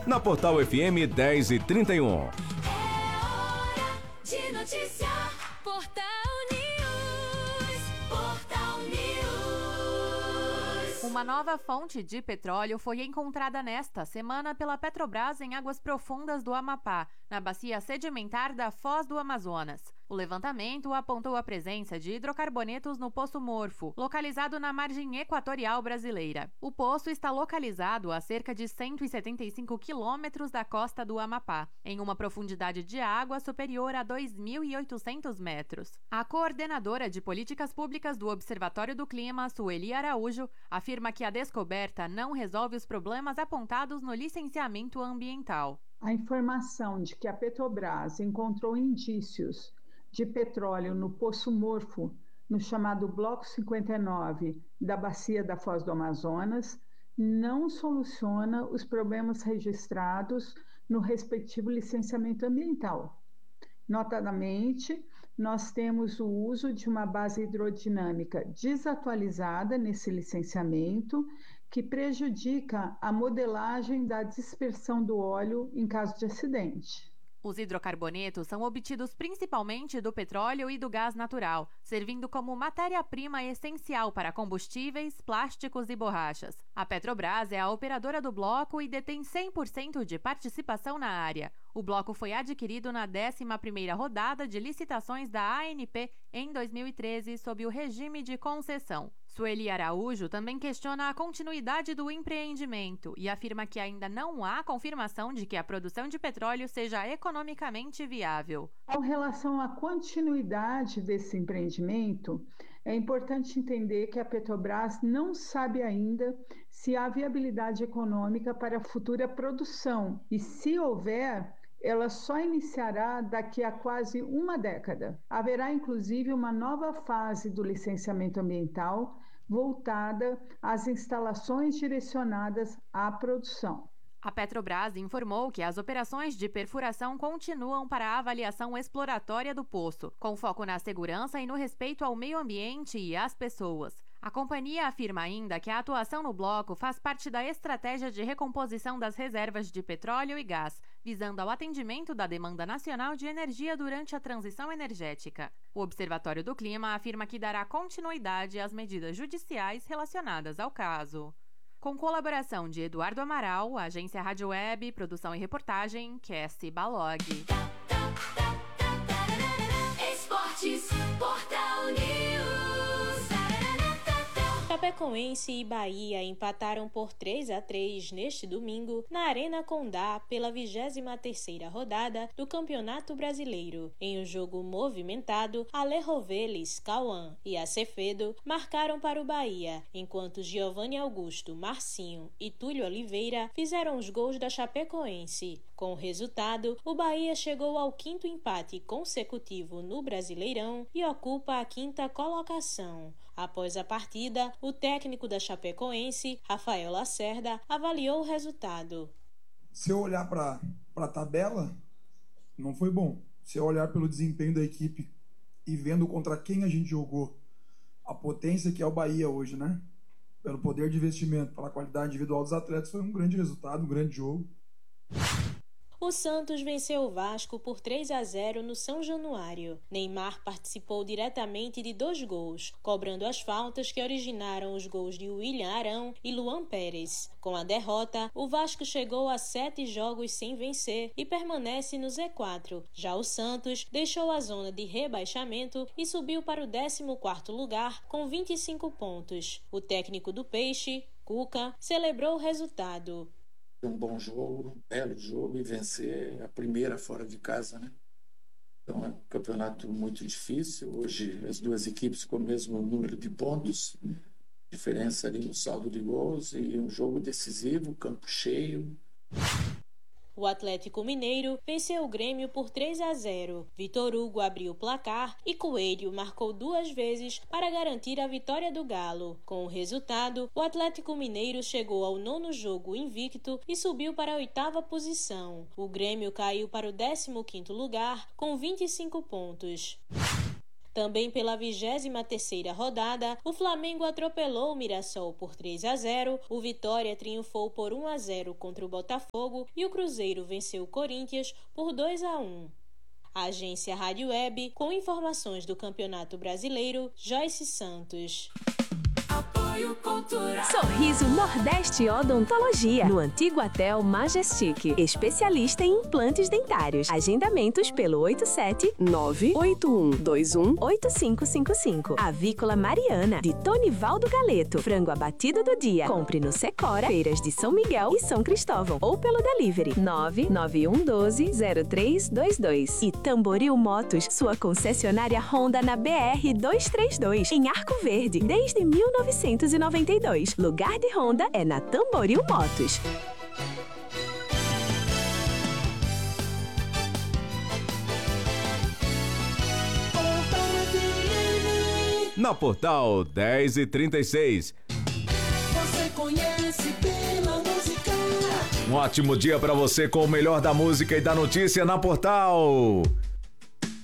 na Portal FM 10h31. É hora de noticiar. Portal News. Portal News. Uma nova fonte de petróleo foi encontrada nesta semana pela Petrobras em águas profundas do Amapá, na bacia sedimentar da Foz do Amazonas. O levantamento apontou a presença de hidrocarbonetos no Poço Morfo, localizado na margem equatorial brasileira. O poço está localizado a cerca de 175 quilômetros da costa do Amapá, em uma profundidade de água superior a 2.800 metros. A coordenadora de políticas públicas do Observatório do Clima, Sueli Araújo, afirma que a descoberta não resolve os problemas apontados no licenciamento ambiental. A informação de que a Petrobras encontrou indícios de petróleo no Poço Morfo, no chamado Bloco 59 da Bacia da Foz do Amazonas, não soluciona os problemas registrados no respectivo licenciamento ambiental. Notadamente, nós temos o uso de uma base hidrodinâmica desatualizada nesse licenciamento, que prejudica a modelagem da dispersão do óleo em caso de acidente. Os hidrocarbonetos são obtidos principalmente do petróleo e do gás natural, servindo como matéria-prima essencial para combustíveis, plásticos e borrachas. A Petrobras é a operadora do bloco e detém 100% de participação na área. O bloco foi adquirido na 11ª rodada de licitações da ANP em 2013 sob o regime de concessão. Sueli Araújo também questiona a continuidade do empreendimento e afirma que ainda não há confirmação de que a produção de petróleo seja economicamente viável. Com relação à continuidade desse empreendimento, é importante entender que a Petrobras não sabe ainda se há viabilidade econômica para a futura produção e, se houver, ela só iniciará daqui a quase uma década. Haverá, inclusive, uma nova fase do licenciamento ambiental voltada às instalações direcionadas à produção. A Petrobras informou que as operações de perfuração continuam para a avaliação exploratória do poço, com foco na segurança e no respeito ao meio ambiente e às pessoas. A companhia afirma ainda que a atuação no bloco faz parte da estratégia de recomposição das reservas de petróleo e gás, visando ao atendimento da demanda nacional de energia durante a transição energética. O Observatório do Clima afirma que dará continuidade às medidas judiciais relacionadas ao caso. Com colaboração de Eduardo Amaral, Agência Rádio Web, produção e reportagem, Cassie Balog. Esportes, Portal News. Chapecoense e Bahia empataram por 3-3 neste domingo na Arena Condá pela 23ª rodada do Campeonato Brasileiro. Em um jogo movimentado, Ale Roveles, Cauã e Acevedo marcaram para o Bahia, enquanto Giovanni Augusto, Marcinho e Túlio Oliveira fizeram os gols da Chapecoense. Com o resultado, o Bahia chegou ao 5º empate consecutivo no Brasileirão e ocupa a 5ª colocação. Após a partida, o técnico da Chapecoense, Rafael Lacerda, avaliou o resultado. Se eu olhar para a tabela, não foi bom. Se eu olhar pelo desempenho da equipe e vendo contra quem a gente jogou, a potência que é o Bahia hoje, né? Pelo poder de investimento, pela qualidade individual dos atletas, foi um grande resultado, um grande jogo. O Santos venceu o Vasco por 3-0 no São Januário. Neymar participou diretamente de 2 gols, cobrando as faltas que originaram os gols de William Arão e Luan Pérez. Com a derrota, o Vasco chegou a 7 jogos sem vencer e permanece no Z4. Já o Santos deixou a zona de rebaixamento e subiu para o 14º lugar com 25 pontos. O técnico do Peixe, Cuca, celebrou o resultado. Um bom jogo, um belo jogo, e vencer a primeira fora de casa, né? Então é um campeonato muito difícil. Hoje as duas equipes com o mesmo número de pontos, diferença ali no saldo de gols, e um jogo decisivo, campo cheio. O Atlético Mineiro venceu o Grêmio por 3-0. Vitor Hugo abriu o placar e Coelho marcou 2 vezes para garantir a vitória do Galo. Com o resultado, o Atlético Mineiro chegou ao 9º jogo invicto e subiu para a 8ª posição. O Grêmio caiu para o 15º lugar com 25 pontos. Também pela 23ª rodada, o Flamengo atropelou o Mirassol por 3-0, o Vitória triunfou por 1-0 contra o Botafogo e o Cruzeiro venceu o Corinthians por 2-1. Agência Rádio Web, com informações do Campeonato Brasileiro, Joyce Santos. Apoio Cultural. Sorriso Nordeste Odontologia, no antigo Hotel Majestic. Especialista em implantes dentários. Agendamentos pelo 87-98121-8555. Avícola Mariana, de Tonivaldo Galeto. Frango abatido do dia. Compre no Secora, Feiras de São Miguel e São Cristóvão. Ou pelo delivery 99112-0322. E Tamboril Motos, sua concessionária Honda na BR-232, em Arco Verde, desde 1992. Lugar de Honda é na Tamboril Motos. Na Portal 10h36. Você conhece pela música. Um ótimo dia para você com o melhor da música e da notícia na Portal.